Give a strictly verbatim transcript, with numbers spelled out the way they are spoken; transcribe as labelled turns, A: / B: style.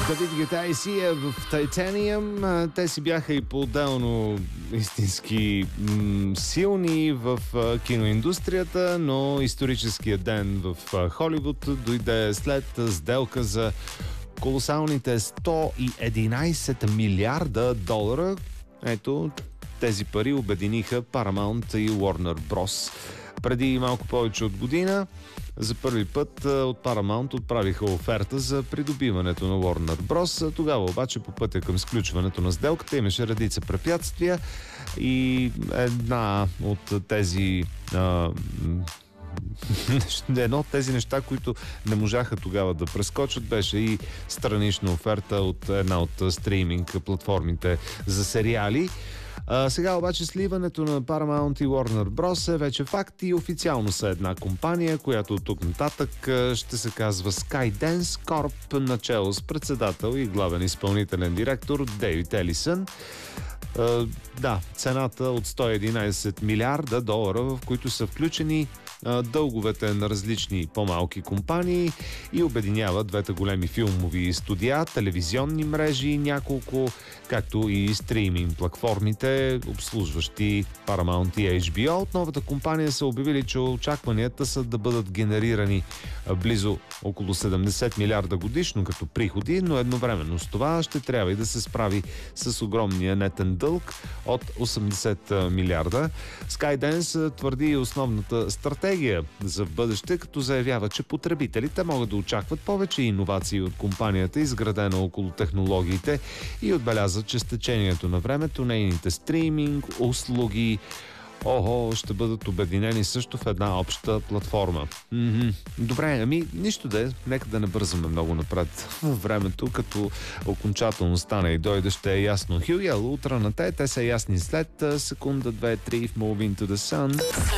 A: Давид Гета и Сия в Titanium. Те си бяха и по-отделно истински м- силни в а, киноиндустрията, но историческият ден в а, Холивуд дойде след сделка за колосалните сто и единайсет милиарда долара. Ето, тези пари обединиха Paramount и Warner Bros. Преди малко повече от година за първи път от Paramount отправиха оферта за придобиването на Warner Bros. Тогава обаче по пътя към сключването на сделката имаше редица препятствия и една от тези а, едно от тези неща, които не можаха тогава да прескочат, беше и странична оферта от една от стриминг платформите за сериали. А, сега обаче сливането на Paramount и Warner Bros. Е вече факт и официално са една компания, която от тук нататък ще се казва Skydance Corp, начело с председател и главен изпълнителен директор Дейвид Елисън. А, да, цената от сто и единайсет милиарда долара, в които са включени дълговете на различни по-малки компании и обединява двете големи филмови студия, телевизионни мрежи, няколко, както и стриминг платформите, обслужващи Paramount и Ейч Би О. От новата компания са обявили, че очакванията са да бъдат генерирани близо около седемдесет милиарда годишно като приходи, но едновременно с това ще трябва и да се справи с огромния нетен дълг от осемдесет милиарда. Skydance твърди основната стратегия за в бъдеще, като заявява, че потребителите могат да очакват повече иновации от компанията, изградена около технологиите, и отбеляза, че с течението на времето нейните стриминг услуги Ого, ще бъдат обединени също в една обща платформа. М-м. Добре, ами нищо да е, нека да не бързаме много напред във времето, като окончателно стане и дойде, ще е ясно. Хюгел, утра на те, те са ясни след секунда, две, три в Move Into the Sun.